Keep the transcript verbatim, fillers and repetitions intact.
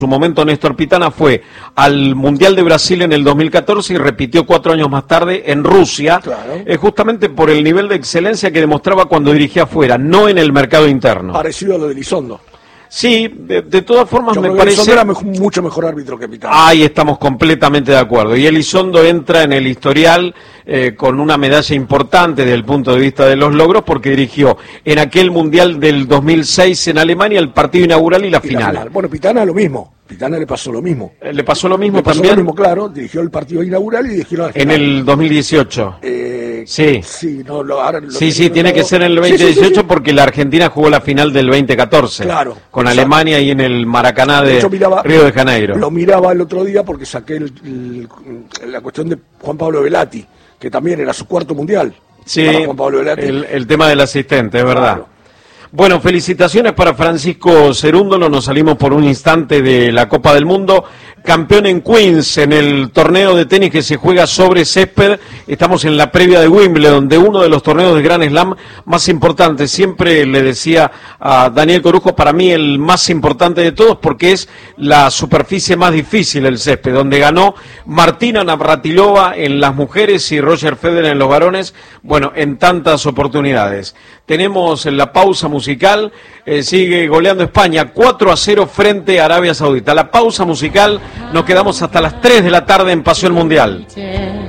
su momento Néstor Pitana fue al Mundial de Brasil en el dos mil catorce y repitió cuatro años más tarde en Rusia, claro. eh, justamente por el nivel de excelencia que demostraba cuando dirigía afuera, no en el mercado interno. Parecido a lo de Elizondo. Sí, de, de todas formas Yo me creo parece... Elizondo era mejor, mucho mejor árbitro que Pitana. Ahí estamos completamente de acuerdo. Y Elizondo entra en el historial eh, con una medalla importante desde el punto de vista de los logros, porque dirigió en aquel Mundial del dos mil seis en Alemania el partido inaugural y la, y final. la final. Bueno, Pitana lo mismo. Pitana le pasó lo mismo. ¿Le pasó lo mismo le pasó también? Lo mismo, claro. Dirigió el partido inaugural y dirigió la final. En el dos mil dieciocho. Eh, sí. Sí, no, lo, ahora lo sí, sí, tiene que ser en el veinte dieciocho sí, sí, sí. porque la Argentina jugó la final del veinte catorce. Claro. Con exacto. Alemania y en el Maracaná de, de miraba, Río de Janeiro. Lo miraba el otro día porque saqué el, el, la cuestión de Juan Pablo Velati, que también era su cuarto mundial. Sí, Juan Pablo Velati. El, el tema del asistente, es verdad. Claro. Bueno, felicitaciones para Francisco Cerúndolo, nos salimos por un instante de la Copa del Mundo, campeón en Queens en el torneo de tenis que se juega sobre césped, estamos en la previa de Wimbledon, de uno de los torneos de Grand Slam más importantes, siempre le decía a Daniel Corujo, para mí el más importante de todos porque es la superficie más difícil el césped, donde ganó Martina Navratilova en las mujeres y Roger Federer en los varones, bueno, en tantas oportunidades. Tenemos la pausa musical, eh, sigue goleando España cuatro a cero frente a Arabia Saudita. La pausa musical, nos quedamos hasta las tres de la tarde en Pasión Mundial.